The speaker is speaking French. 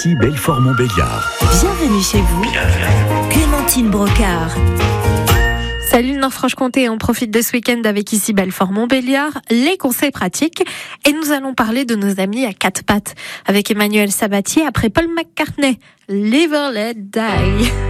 ici Belfort-Montbéliard. Bienvenue chez vous, Clémentine Brocard. Salut le Nord-Franche-Comté, on profite de ce week-end avec ici Belfort-Montbéliard, les conseils pratiques, et nous allons parler de nos amis à quatre pattes avec Emmanuel Sabatier après Paul McCartney, Live or Let Die.